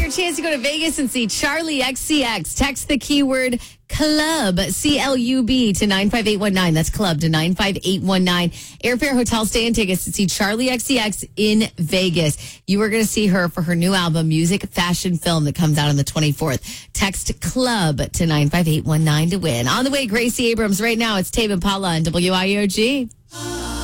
your chance to go to Vegas and see Charlie XCX. Text the keyword club, CLUB, to 95819. That's club to 95819. Airfare, hotel stay, and tickets to see Charlie XCX in Vegas. You are going to see her for her new album, Music, Fashion, Film, that comes out on the 24th. Text club to 95819 to win. On the way, Gracie Abrams. Right now, it's Tame Impala and WIOG.